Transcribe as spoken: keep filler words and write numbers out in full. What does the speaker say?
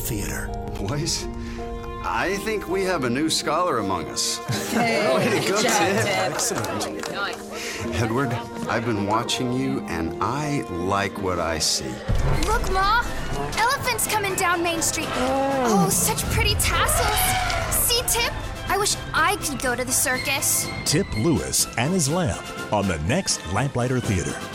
Theater. Boys, I think we have a new scholar among us. Hey, way to go, Tip. Excellent. Edward, I've been watching you, and I like what I see. Look, Ma! Elephants coming down Main Street. Oh, such pretty tassels. See, Tip? I wish I could go to the circus. Tip Lewis and his lamp on the next Lamplighter Theater.